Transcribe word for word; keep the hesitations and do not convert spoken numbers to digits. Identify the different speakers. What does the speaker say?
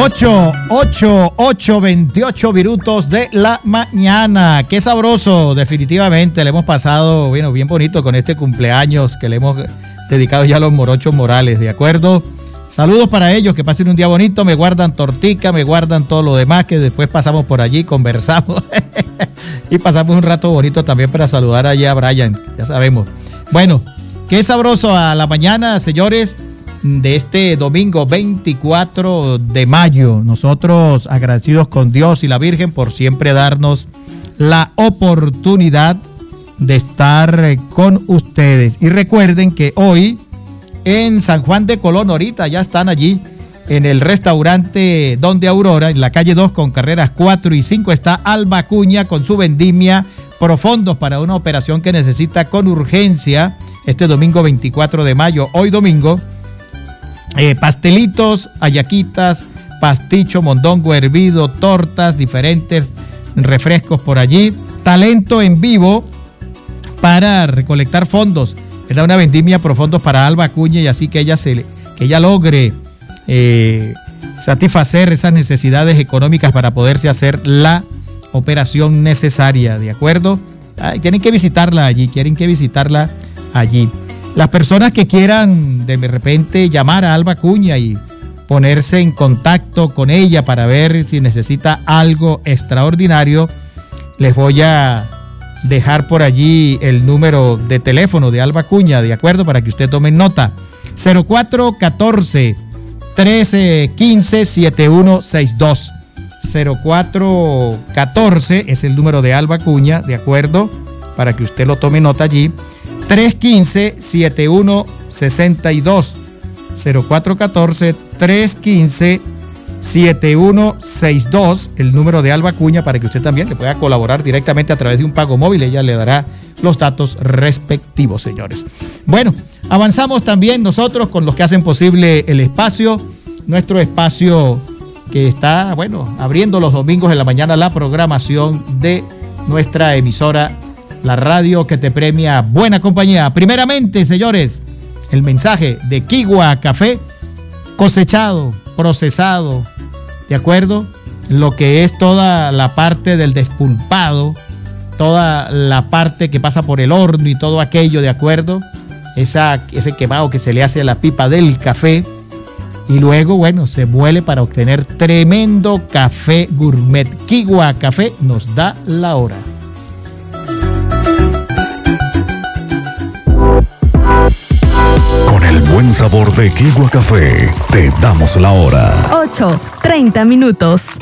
Speaker 1: ocho, ocho, ocho, veintiocho minutos de la mañana. Qué sabroso, definitivamente. Le hemos pasado, bueno, bien bonito con este cumpleaños que le hemos dedicado ya a los morochos Morales, ¿de acuerdo? Saludos para ellos, que pasen un día bonito. Me guardan tortica, me guardan todo lo demás, que después pasamos por allí, conversamos y pasamos un rato bonito también para saludar allá a Brian, ya sabemos. Bueno, qué sabroso a la mañana, señores, de este domingo veinticuatro de mayo. Nosotros agradecidos con Dios y la Virgen por siempre darnos la oportunidad de estar con ustedes. Y recuerden que hoy en San Juan de Colón, ahorita ya están allí en el restaurante Donde Aurora, en la calle dos con carreras cuatro y cinco, está Alba Acuña con su vendimia Profondos para una operación que necesita con urgencia este domingo veinticuatro de mayo, hoy domingo. Eh, pastelitos, hallaquitas, pasticho, mondongo hervido, tortas, diferentes refrescos por allí. Talento en vivo para recolectar fondos. Da una vendimia Profondos para Alba Acuña, y así que ella, se, que ella logre eh, satisfacer esas necesidades económicas para poderse hacer la operación necesaria, ¿de acuerdo? Ay, tienen que visitarla allí, quieren que visitarla allí. Las personas que quieran de repente llamar a Alba Acuña y ponerse en contacto con ella para ver si necesita algo extraordinario, les voy a dejar por allí el número de teléfono de Alba Acuña, ¿de acuerdo? Para que usted tome nota. cero cuatro uno cuatro, tres uno cinco, siete uno seis dos. cero cuatro uno cuatro es el número de Alba Acuña, ¿de acuerdo? Para que usted lo tome nota allí. tres uno cinco, siete uno seis dos. cero cuatro uno cuatro, tres uno cinco, siete uno seis dos, el número de Alba Acuña, para que usted también le pueda colaborar directamente a través de un pago móvil. Ella le dará los datos respectivos, señores. Bueno, avanzamos también nosotros con los que hacen posible el espacio, nuestro espacio que está, bueno, abriendo los domingos en la mañana la programación de nuestra emisora, la radio que te premia buena compañía. Primeramente, señores, el mensaje de Quigua Café, cosechado, procesado, ¿de acuerdo? Lo que es toda la parte del despulpado, toda la parte que pasa por el horno y todo aquello, ¿de acuerdo? Esa, ese quemado que se le hace a la pipa del café, y luego, bueno, se muele para obtener tremendo café gourmet. Quigua Café nos da la hora.
Speaker 2: Con el buen sabor de Quigua Café, te damos la hora.
Speaker 3: ocho, treinta minutos.